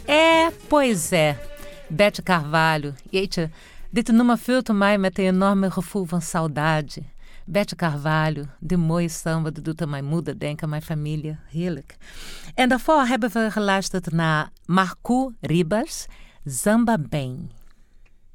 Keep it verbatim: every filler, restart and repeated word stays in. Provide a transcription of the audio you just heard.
É, pois é. Bete Carvalho. Jeetje, dit nummer vult mij met een enorme gevoel van saudade. Bete Carvalho, de mooie samba, dat doet aan mijn moeder denken, aan mijn familie. Heerlijk. En daarvoor hebben we geluisterd naar Marco Ribas, Samba Bem.